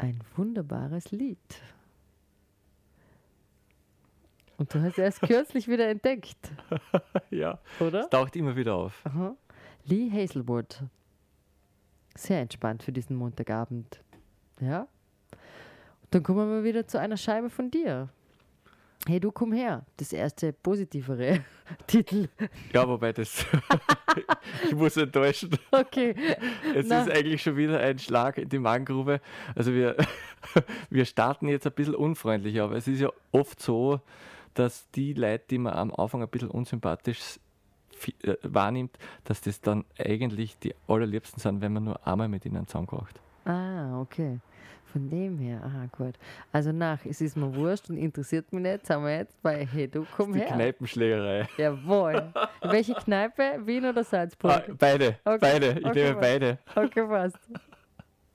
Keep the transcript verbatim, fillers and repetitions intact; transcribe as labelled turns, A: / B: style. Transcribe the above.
A: Ein wunderbares Lied. Und du hast erst kürzlich wieder entdeckt.
B: Ja,
A: oder?
B: Es taucht immer wieder auf.
A: Aha. Lee Hazelwood. Sehr entspannt für diesen Montagabend. Ja? Dann kommen wir mal wieder zu einer Scheibe von dir. Hey, du komm her. Das erste positivere Titel.
B: Ja, wobei das... ich muss enttäuschen.
A: Okay.
B: Es
A: Na.
B: ist eigentlich schon wieder ein Schlag in die Magengrube. Also wir, wir starten jetzt ein bisschen unfreundlich, aber es ist ja oft so, dass die Leute, die man am Anfang ein bisschen unsympathisch äh, wahrnimmt, dass das dann eigentlich die allerliebsten sind, wenn man nur einmal mit ihnen zusammenkocht.
A: Ah, okay. Von dem her, aha, gut. Also nach, es ist mir wurscht und interessiert mich nicht, sind wir jetzt bei Hey, du komm
B: Die
A: her.
B: Kneipenschlägerei.
A: Jawohl. Welche Kneipe? Wien oder Salzburg?
B: Ah, beide,
A: Okay.
B: beide. Ich
A: Okay,
B: nehme
A: passt.
B: beide.
A: Okay, passt.